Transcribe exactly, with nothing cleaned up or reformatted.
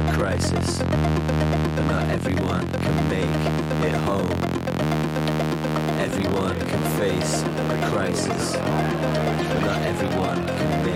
a crisis, but not everyone can make it home. Everyone can face a crisis, but not everyone can make